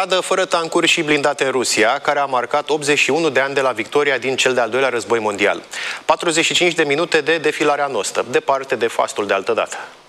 Paradă fără tancuri și blindate în Rusia, care a marcat 81 de ani de la victoria din cel de-al doilea război mondial. 45 de minute de defilarea noastră, departe de fastul de altădată.